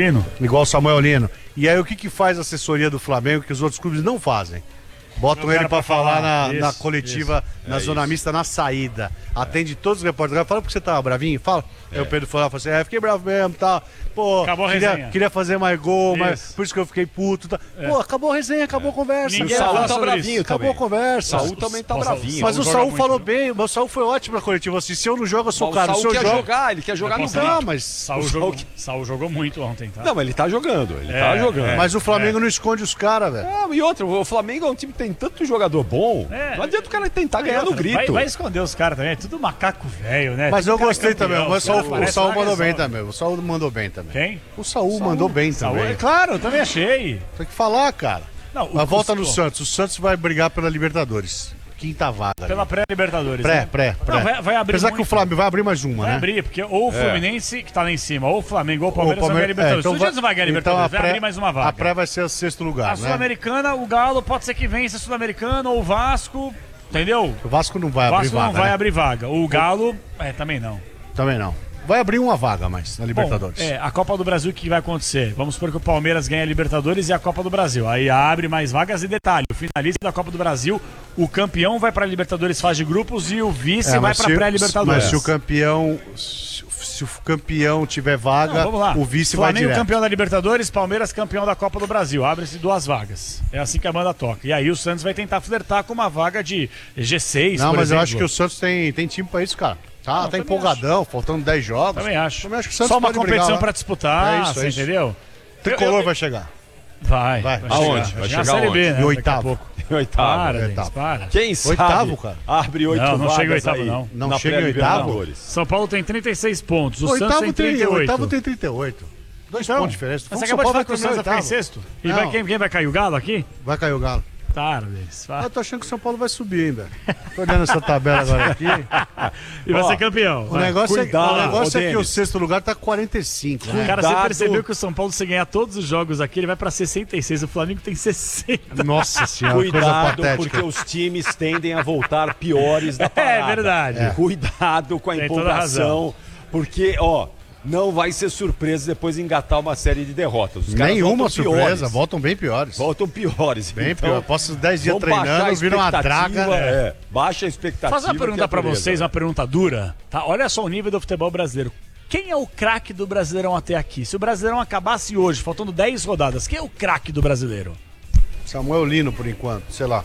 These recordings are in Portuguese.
Igual o Samuel Lino. E aí o que faz a assessoria do Flamengo que os outros clubes não fazem? Botam ele pra falar na coletiva, na zona mista, na saída. Atende todos os repórteres. Fala porque você tava bravinho? Fala. Aí o Pedro falou assim, fiquei bravo mesmo, tá? Pô, queria fazer mais gol, mas por isso que eu fiquei puto. Tá? Pô, acabou a resenha, acabou a conversa. O Saúl tá bravinho acabou a conversa. O Saúl também tá bravinho. Mas o Saúl falou bem, o Saúl foi ótimo na coletiva. Assim, se eu não jogo, eu sou o cara. O Saúl quer jogar, ele quer jogar no campo. Não, mas Saúl jogou muito ontem, tá? Não, mas ele tá jogando, tá jogando. Mas o Flamengo não esconde os caras, velho. Não, e outra, o Flamengo é um time que tem tanto jogador bom, não adianta o cara tentar ganhar no grito. Vai esconder os caras também, é tudo macaco velho, né? Mas eu gostei também, mas o Saúl mandou bem também. O Saúl mandou bem também. Quem? O Saúl mandou bem também. Claro, eu também achei. Tem que falar, cara. Não, mas volta no Santos. O Santos vai brigar pela Libertadores. Quinta vaga. Pela pré-Libertadores. Pré. Não, vai abrir. Apesar que o Flamengo vai abrir mais uma, vai né? Vai abrir, porque ou o Fluminense, que tá lá em cima, ou o Flamengo, ou o Palmeiras vai ganhar a Libertadores. Então o Santos não vai ganhar a Libertadores, então vai abrir mais uma vaga. A pré vai ser o sexto lugar, a Sul-Americana, o Galo pode ser que vença a Sul-Americana, ou o Vasco, entendeu? O Vasco não vai abrir vaga. O Vasco não vai abrir vaga. O Galo, também não. Também não. Vai abrir uma vaga mais na Libertadores. Bom, a Copa do Brasil, o que vai acontecer? Vamos supor que o Palmeiras ganha a Libertadores e a Copa do Brasil. Aí abre mais vagas e detalhe, o finalista da Copa do Brasil, o campeão vai para a Libertadores fase de grupos e o vice vai para a pré-Libertadores. Mas se o campeão tiver vaga, o vice vai direto. Flamengo campeão da Libertadores, Palmeiras campeão da Copa do Brasil. Abre-se 2 vagas. É assim que a banda toca. E aí o Santos vai tentar flertar com uma vaga de G6, Não, por mas exemplo. Eu acho que o Santos tem time pra isso, cara. Tá empolgadão, faltando 10 jogos. Também acho. Que o Santos só uma pode competição brigar, pra disputar, você entendeu? Tricolor vai chegar. Vai. Aonde? Vai chegar Série B, né? Em oitavo. Para. Quem sabe? Oitavo, cara. Abre 8 vagas. Não chega em oitavo, aí, não. Não chega em oitavo. São Paulo tem 36 pontos. O Santos tem 38. Oitavo tem 38. 2 pontos de diferença. Mas você acabou de falar que o Santos vai ficar em sexto? E quem vai cair? O Galo aqui? Vai cair o Galo. Eu tô achando que o São Paulo vai subir ainda. Tô olhando essa tabela agora aqui. E vai ser campeão. O negócio é que o sexto lugar tá 45. Né? Cara, você percebeu que o São Paulo, se ganhar todos os jogos aqui, ele vai pra 66. O Flamengo tem 60. Nossa senhora, cuidado, porque os times tendem a voltar piores da parada. É verdade. Cuidado com a empolgação, porque, não vai ser surpresa depois engatar uma série de derrotas. Os caras Nenhuma surpresa, piores. voltam bem piores. Bem pior. Posso 10 dias treinando, viram uma draga. Baixa a expectativa. Fazer uma pergunta pra vocês, uma pergunta dura. Tá? Olha só o nível do futebol brasileiro. Quem é o craque do Brasileirão até aqui? Se o Brasileirão acabasse hoje, faltando 10 rodadas, quem é o craque do Brasileiro? Samuel Lino, por enquanto, sei lá.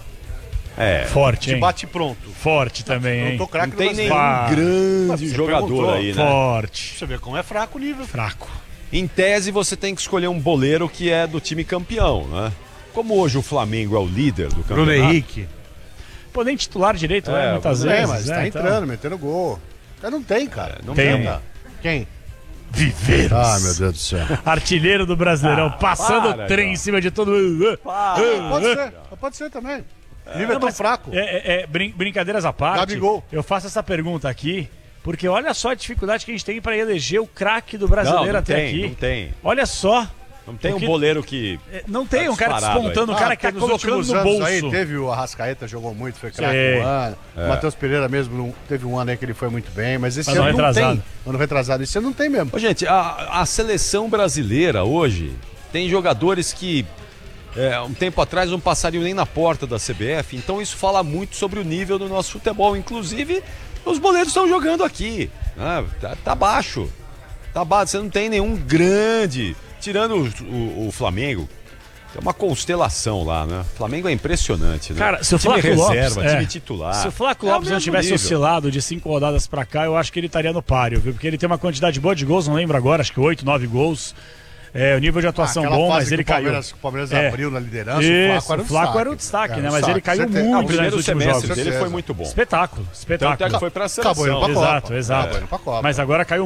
Forte, hein? Bate pronto. Forte também, hein? Não tem nenhum grande jogador aí, né? Forte. Você vê como é fraco o nível. Fraco. Em tese, você tem que escolher um boleiro que é do time campeão, né? Como hoje o Flamengo é o líder do campeonato. Bruno Henrique. Pô, nem titular direito, né? Muitas vezes. Mas tá entrando, metendo gol. Não tem, cara. Não tem. Quem? Viveiros. Ah, meu Deus do céu. Artilheiro do Brasileirão, passando o trem em cima de todo mundo. Pode ser também. O nível é tão fraco. Brincadeiras à parte, Gabigol. Eu faço essa pergunta aqui, porque olha só a dificuldade que a gente tem para eleger o craque do brasileiro aqui. Não tem. Olha só. Não tem um boleiro que... Não tem um cara despontando, um cara que tá colocando no bolso. Aí teve o Arrascaeta, jogou muito, foi craque um ano. O Matheus Pereira mesmo, teve um ano aí que ele foi muito bem, mas esse ano não tem. Ano retrasado, esse ano não tem mesmo. Gente, a seleção brasileira hoje tem jogadores que um tempo atrás não passariam nem na porta da CBF, então isso fala muito sobre o nível do nosso futebol. Inclusive, os boleiros estão jogando aqui. Tá baixo. Tá baixo, você não tem nenhum grande... Tirando o Flamengo, é uma constelação lá, né? O Flamengo é impressionante, né? Cara, se o time Flávio reserva, Lopes, time titular. Se o Flávio Lopes não tivesse oscilado de 5 rodadas pra cá, eu acho que ele estaria no páreo, viu? Porque ele tem uma quantidade boa de gols, não lembro agora, acho que 8, 9 gols. O nível de atuação bom, mas ele caiu. O Palmeiras abriu na liderança, o Flaco era o destaque, né? Mas ele caiu muito nos últimos jogos. Ele foi muito bom. Espetáculo. Tanto é que foi pra seleção. Acabou indo pra Copa. Exato. Mas agora caiu